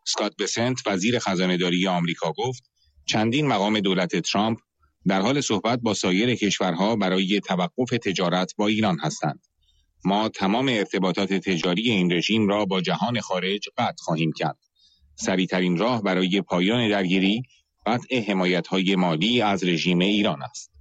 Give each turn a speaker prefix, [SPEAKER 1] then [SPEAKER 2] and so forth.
[SPEAKER 1] اسکات بسنت وزیر خزانه‌داری آمریکا گفت چندین مقام دولت ترامپ در حال صحبت با سایر کشورها برای توقف تجارت با ایران هستند. ما تمام ارتباطات تجاری این رژیم را با جهان خارج قطع خواهیم کرد. سریع‌ترین راه برای پایان درگیری قطع حمایت‌های مالی از رژیم ایران است.